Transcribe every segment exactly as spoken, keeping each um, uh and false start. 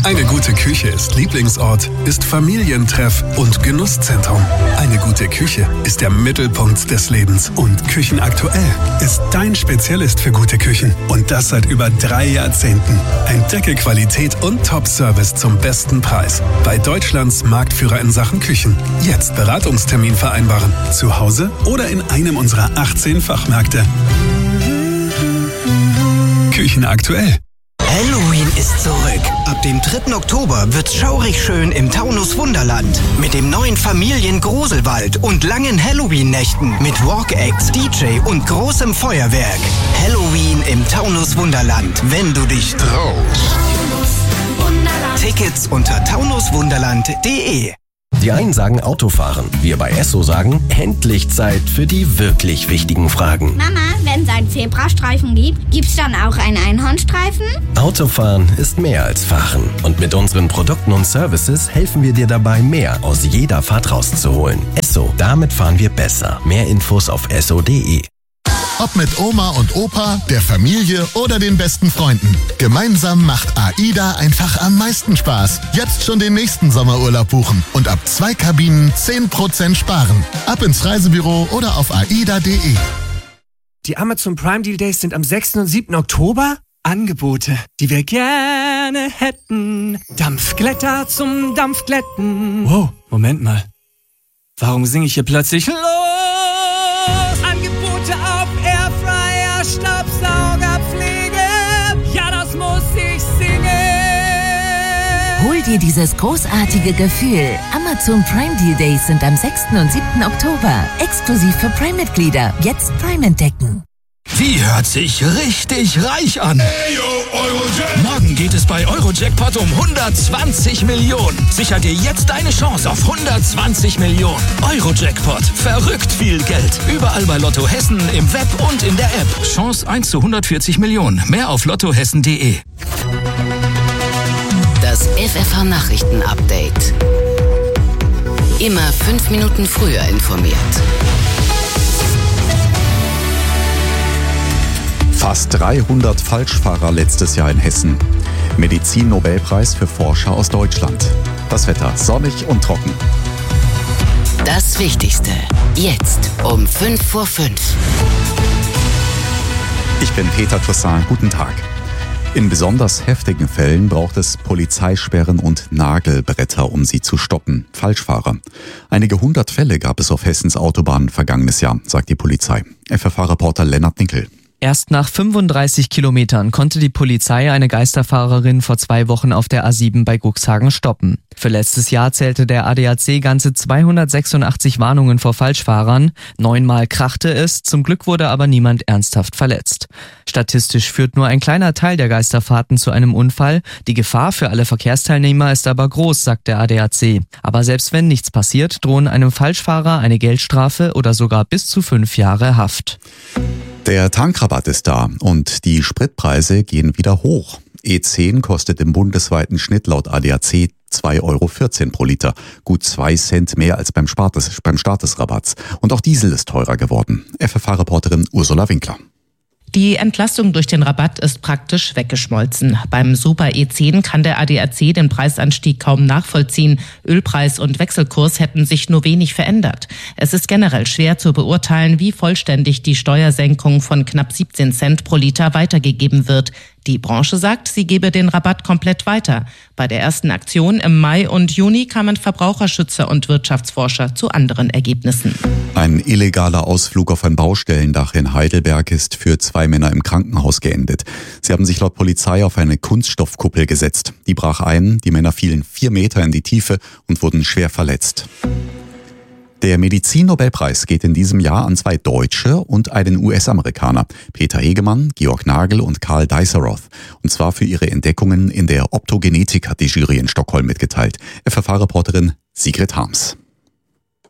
Eine gute Küche ist Lieblingsort, ist Familientreff und Genusszentrum. Eine gute Küche ist der Mittelpunkt des Lebens. Und Küchenaktuell ist dein Spezialist für gute Küchen. Und das seit über drei Jahrzehnten. Entdecke Qualität und Top-Service zum besten Preis. Bei Deutschlands Marktführer in Sachen Küchen. Jetzt Beratungstermin vereinbaren. Zu Hause oder in einem unserer achtzehn Fachmärkte. Küchenaktuell. Halloween ist zurück. Ab dem dritten Oktober wird's schaurig schön im Taunus Wunderland. Mit dem neuen Familiengruselwald und langen Halloween-Nächten mit Walk-Acts, D J und großem Feuerwerk. Halloween im Taunus Wunderland, wenn du dich traust. Tickets unter taunuswunderland punkt de. Die einen sagen Autofahren, wir bei Esso sagen, endlich Zeit für die wirklich wichtigen Fragen. Mama, wenn es einen Zebrastreifen gibt, gibt's dann auch einen Einhornstreifen? Autofahren ist mehr als Fahren. Und mit unseren Produkten und Services helfen wir dir dabei, mehr aus jeder Fahrt rauszuholen. Esso, damit fahren wir besser. Mehr Infos auf esso punkt de. Ob mit Oma und Opa, der Familie oder den besten Freunden. Gemeinsam macht AIDA einfach am meisten Spaß. Jetzt schon den nächsten Sommerurlaub buchen und ab zwei Kabinen zehn Prozent sparen. Ab ins Reisebüro oder auf aida punkt de. Die Amazon Prime Deal Days sind am sechsten und siebten Oktober. Angebote, die wir gerne hätten. Dampfglätter zum Dampfglätten. Wow, Moment mal. Warum singe ich hier plötzlich los? Angebote auf Airfryer, Staubsaugerpflege. Ja, das muss ich singen. Hol dir dieses großartige Gefühl. Amazon Prime Deal Days sind am sechsten und siebten Oktober. Exklusiv für Prime-Mitglieder. Jetzt Prime entdecken. Die hört sich richtig reich an. Hey, yo, Eurojackpot. Morgen geht es bei Eurojackpot um hundertzwanzig Millionen. Sicher dir jetzt deine Chance auf hundertzwanzig Millionen. Eurojackpot. Verrückt viel Geld. Überall bei Lotto Hessen, im Web und in der App. Chance eins zu hundertvierzig Millionen. Mehr auf lottohessen punkt de. Das F F H-Nachrichten-Update. Immer fünf Minuten früher informiert. Fast dreihundert Falschfahrer letztes Jahr in Hessen. Medizin-Nobelpreis für Forscher aus Deutschland. Das Wetter sonnig und trocken. Das Wichtigste. Jetzt um fünf vor fünf. Ich bin Peter Toussaint. Guten Tag. In besonders heftigen Fällen braucht es Polizeisperren und Nagelbretter, um sie zu stoppen. Falschfahrer. Einige hundert Fälle gab es auf Hessens Autobahnen vergangenes Jahr, sagt die Polizei. F F H-Reporter Lennart Nickel. Erst nach fünfunddreißig Kilometern konnte die Polizei eine Geisterfahrerin vor zwei Wochen auf der A sieben bei Cuxhagen stoppen. Für letztes Jahr zählte der A D A C ganze zweihundertsechsundachtzig Warnungen vor Falschfahrern. Neunmal krachte es, zum Glück wurde aber niemand ernsthaft verletzt. Statistisch führt nur ein kleiner Teil der Geisterfahrten zu einem Unfall. Die Gefahr für alle Verkehrsteilnehmer ist aber groß, sagt der A D A C. Aber selbst wenn nichts passiert, drohen einem Falschfahrer eine Geldstrafe oder sogar bis zu fünf Jahre Haft. Der Tankrabatt ist da und die Spritpreise gehen wieder hoch. E zehn kostet im bundesweiten Schnitt laut A D A C zwei Euro vierzehn pro Liter. Gut zwei Cent mehr als beim Start des, beim Start des Rabatts. Und auch Diesel ist teurer geworden. F F H-Reporterin Ursula Winkler. Die Entlastung durch den Rabatt ist praktisch weggeschmolzen. Beim Super E zehn kann der A D A C den Preisanstieg kaum nachvollziehen. Ölpreis und Wechselkurs hätten sich nur wenig verändert. Es ist generell schwer zu beurteilen, wie vollständig die Steuersenkung von knapp siebzehn Cent pro Liter weitergegeben wird. Die Branche sagt, sie gebe den Rabatt komplett weiter. Bei der ersten Aktion im Mai und Juni kamen Verbraucherschützer und Wirtschaftsforscher zu anderen Ergebnissen. Ein illegaler Ausflug auf ein Baustellendach in Heidelberg ist für zwei Männer im Krankenhaus geendet. Sie haben sich laut Polizei auf eine Kunststoffkuppel gesetzt. Die brach ein, die Männer fielen vier Meter in die Tiefe und wurden schwer verletzt. Der Medizin-Nobelpreis geht in diesem Jahr an zwei Deutsche und einen U S-Amerikaner, Peter Hegemann, Georg Nagel und Karl Deisseroth. Und zwar für ihre Entdeckungen in der Optogenetik, hat die Jury in Stockholm mitgeteilt. F F H-Reporterin Sigrid Harms.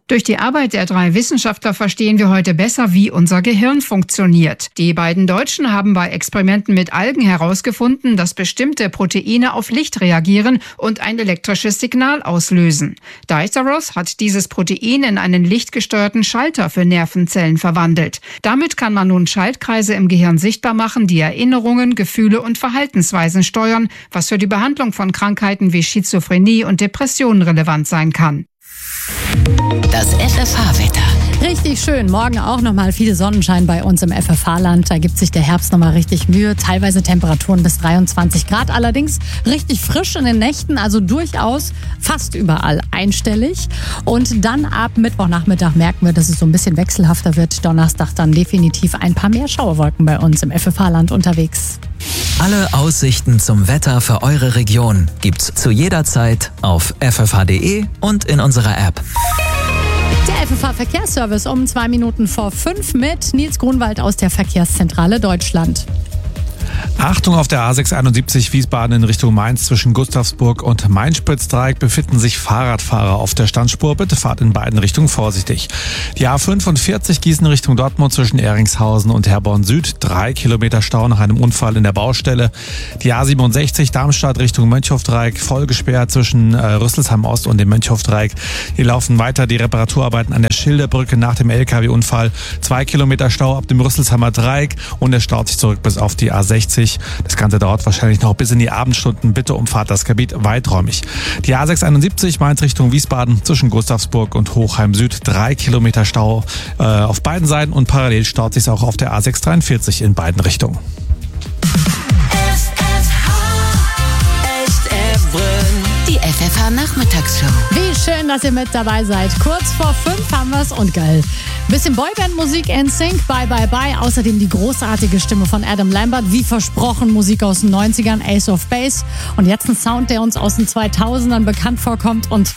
Durch die Arbeit der drei Wissenschaftler verstehen wir heute besser, wie unser Gehirn funktioniert. Die beiden Deutschen haben bei Experimenten mit Algen herausgefunden, dass bestimmte Proteine auf Licht reagieren und ein elektrisches Signal auslösen. Diceros hat dieses Protein in einen lichtgesteuerten Schalter für Nervenzellen verwandelt. Damit kann man nun Schaltkreise im Gehirn sichtbar machen, die Erinnerungen, Gefühle und Verhaltensweisen steuern, was für die Behandlung von Krankheiten wie Schizophrenie und Depressionen relevant sein kann. Das F F H-Wetter. Richtig schön. Morgen auch nochmal viel Sonnenschein bei uns im F F H-Land. Da gibt sich der Herbst nochmal richtig Mühe. Teilweise Temperaturen bis dreiundzwanzig Grad. Allerdings richtig frisch in den Nächten. Also durchaus fast überall einstellig. Und dann ab Mittwochnachmittag merken wir, dass es so ein bisschen wechselhafter wird. Donnerstag dann definitiv ein paar mehr Schauerwolken bei uns im F F H-Land unterwegs. Alle Aussichten zum Wetter für eure Region gibt's zu jeder Zeit auf f f h punkt d e und in unserer App. Der F F H-Verkehrsservice um zwei Minuten vor fünf mit Nils Grunwald aus der Verkehrszentrale Deutschland. Achtung, auf der A sechs einundsiebzig Wiesbaden in Richtung Mainz zwischen Gustavsburg und Main-Spitz-Dreieck befinden sich Fahrradfahrer auf der Standspur. Bitte fahrt in beiden Richtungen vorsichtig. Die A fünfundvierzig Gießen Richtung Dortmund zwischen Eringshausen und Herborn Süd. Drei Kilometer Stau nach einem Unfall in der Baustelle. Die A siebenundsechzig Darmstadt Richtung Mönchhof-Dreieck voll gesperrt zwischen äh, Rüsselsheim Ost und dem Mönchhof-Dreieck. Hier laufen weiter die Reparaturarbeiten an der Schilderbrücke nach dem L K W-Unfall. Zwei Kilometer Stau ab dem Rüsselsheimer Dreieck und es staut sich zurück bis auf die A sechzig. Das Ganze dauert wahrscheinlich noch bis in die Abendstunden. Bitte umfahrt das Gebiet weiträumig. Die A sechs einundsiebzig Mainz Richtung Wiesbaden zwischen Gustavsburg und Hochheim Süd. Drei Kilometer Stau äh, auf beiden Seiten und parallel staut sich auch auf der A sechs dreiundvierzig in beiden Richtungen. Die F F H-Nachmittagsshow. Wie schön, dass ihr mit dabei seid. Kurz vor fünf haben wir's und geil. Bisschen Boyband-Musik in Sync, bye bye bye. Außerdem die großartige Stimme von Adam Lambert. Wie versprochen, Musik aus den neunzigern, Ace of Base. Und jetzt ein Sound, der uns aus den zweitausendern bekannt vorkommt und